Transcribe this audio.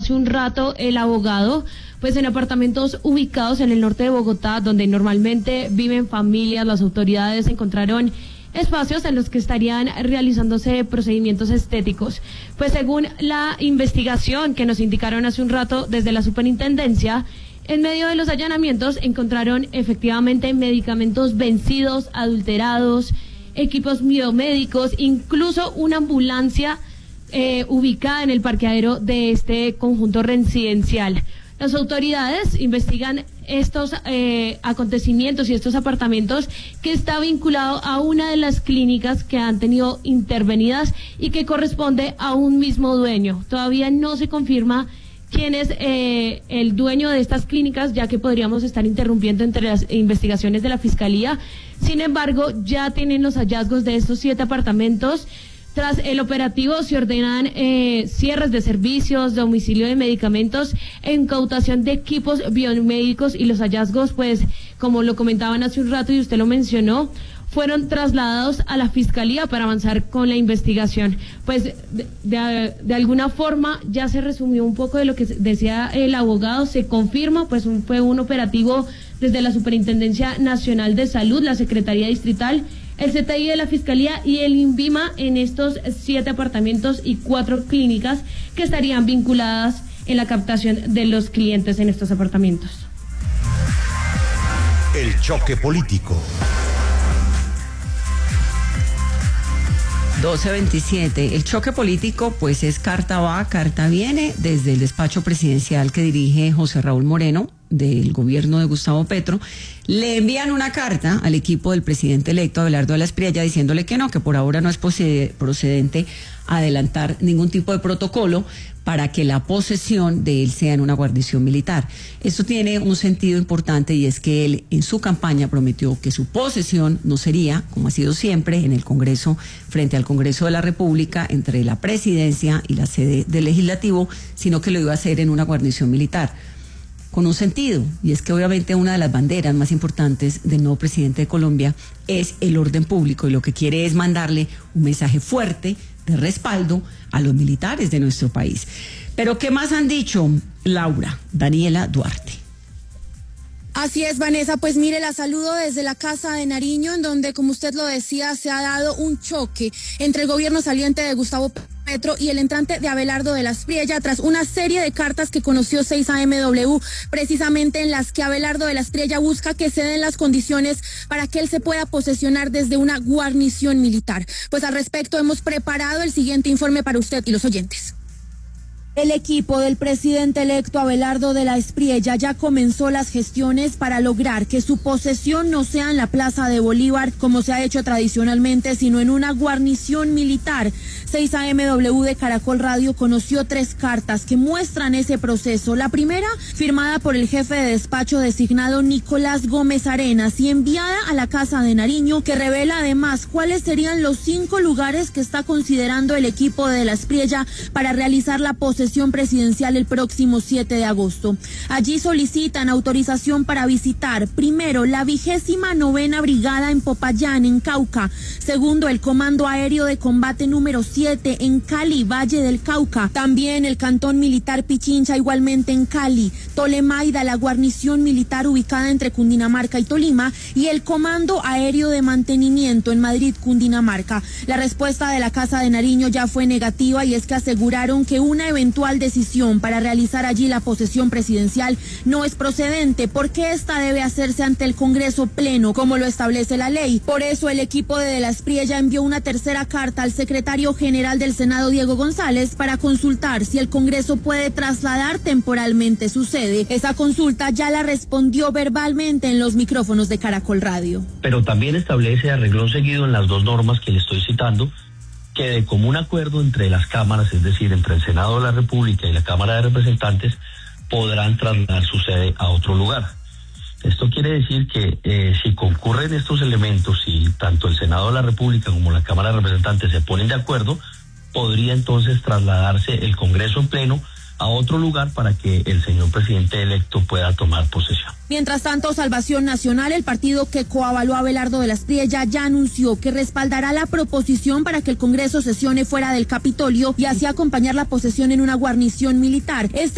hace un rato el abogado, pues en apartamentos ubicados en el norte de Bogotá, donde normalmente viven familias, las autoridades encontraron espacios en los que estarían realizándose procedimientos estéticos. Pues según la investigación que nos indicaron hace un rato desde la superintendencia, en medio de los allanamientos encontraron efectivamente medicamentos vencidos, adulterados, equipos biomédicos, incluso una ambulancia ubicada en el parqueadero de este conjunto residencial. Las autoridades investigan estos acontecimientos y estos apartamentos que está vinculado a una de las clínicas que han tenido intervenidas y que corresponde a un mismo dueño. Todavía no se confirma quién es el dueño de estas clínicas, ya que podríamos estar interrumpiendo entre las investigaciones de la Fiscalía. Sin embargo, ya tienen los hallazgos de estos 7 apartamentos. Tras el operativo se ordenan cierres de servicios, domicilio de medicamentos, incautación de equipos biomédicos, y los hallazgos, pues, como lo comentaban hace un rato y usted lo mencionó, fueron trasladados a la Fiscalía para avanzar con la investigación. Pues de alguna forma ya se resumió un poco de lo que decía el abogado, se confirma, pues fue un operativo desde la Superintendencia Nacional de Salud, la Secretaría Distrital, el CTI de la Fiscalía y el INVIMA en estos 7 apartamentos y 4 clínicas que estarían vinculadas en la captación de los clientes en estos apartamentos. El choque político. 12:27. El choque político, pues, es carta va, carta viene, desde el despacho presidencial que dirige José Raúl Moreno, del gobierno de Gustavo Petro. Le envían una carta al equipo del presidente electo, Abelardo de la Espriella, diciéndole que no, que por ahora no es procedente adelantar ningún tipo de protocolo para que la posesión de él sea en una guarnición militar. Esto tiene un sentido importante, y es que él en su campaña prometió que su posesión no sería, como ha sido siempre, en el Congreso, frente al Congreso de la República, entre la presidencia y la sede del Legislativo, sino que lo iba a hacer en una guarnición militar. Con un sentido, y es que obviamente una de las banderas más importantes del nuevo presidente de Colombia es el orden público, y lo que quiere es mandarle un mensaje fuerte de respaldo a los militares de nuestro país. Pero ¿qué más han dicho? Laura Daniela Duarte. Así es, Vanessa, pues mire, la saludo desde la Casa de Nariño, en donde, como usted lo decía, se ha dado un choque entre el gobierno saliente de Gustavo Petro y el entrante de Abelardo de la Espriella, tras una serie de cartas que conoció 6AMW, precisamente en las que Abelardo de la Espriella busca que se den las condiciones para que él se pueda posesionar desde una guarnición militar. Pues al respecto hemos preparado el siguiente informe para usted y los oyentes. El equipo del presidente electo Abelardo de la Espriella ya comenzó las gestiones para lograr que su posesión no sea en la Plaza de Bolívar, como se ha hecho tradicionalmente, sino en una guarnición militar. 6AMW de Caracol Radio conoció 3 cartas que muestran ese proceso. La primera, firmada por el jefe de despacho designado Nicolás Gómez Arenas y enviada a la Casa de Nariño, que revela además cuáles serían los 5 lugares que está considerando el equipo de la Espriella para realizar la posesión presidencial el próximo 7 de agosto. Allí solicitan autorización para visitar, primero, la 29ª Brigada en Popayán, en Cauca; segundo, el Comando Aéreo de Combate número 7 en Cali, Valle del Cauca; también el Cantón Militar Pichincha, igualmente en Cali; Tolemaida, la guarnición militar ubicada entre Cundinamarca y Tolima; y el Comando Aéreo de Mantenimiento en Madrid, Cundinamarca. La respuesta de la Casa de Nariño ya fue negativa, y es que aseguraron que una eventual decisión para realizar allí la posesión presidencial no es procedente, porque esta debe hacerse ante el Congreso Pleno, como lo establece la ley. Por eso el equipo de la Espriella envió una tercera carta al secretario general del Senado, Diego González, para consultar si el Congreso puede trasladar temporalmente su sede. Esa consulta ya la respondió verbalmente en los micrófonos de Caracol Radio. Pero también establece a renglón seguido en las 2 normas que le estoy citando, que de común acuerdo entre las cámaras, es decir, entre el Senado de la República y la Cámara de Representantes, podrán trasladar su sede a otro lugar. Esto quiere decir que si concurren estos elementos y tanto el Senado de la República como la Cámara de Representantes se ponen de acuerdo, podría entonces trasladarse el Congreso en pleno a otro lugar para que el señor presidente electo pueda tomar posesión. Mientras tanto, Salvación Nacional, el partido que coavaló a Abelardo de la Espriella, ya anunció que respaldará la proposición para que el Congreso sesione fuera del Capitolio y así acompañar la posesión en una guarnición militar.